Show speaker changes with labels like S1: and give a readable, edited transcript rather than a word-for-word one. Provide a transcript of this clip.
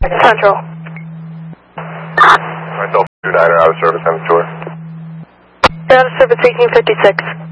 S1: Central.
S2: Myself, 29er, out of service, I'm tour.
S1: Out of service 1856.